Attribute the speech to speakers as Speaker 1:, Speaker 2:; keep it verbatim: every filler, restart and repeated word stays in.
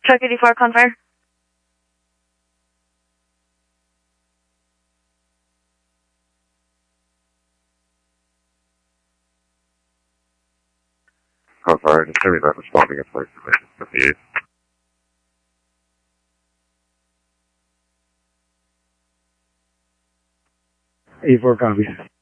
Speaker 1: Truck eighty-four, Convair.
Speaker 2: Convair, just carry that responding at place fifty-eight.
Speaker 3: eighty-four, copy.